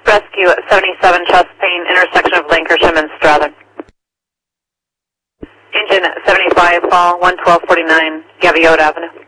Rescue at 77 Chastain, intersection of Lancashire and Strathern. Engine at 75, fall 11249, Gaviota Avenue.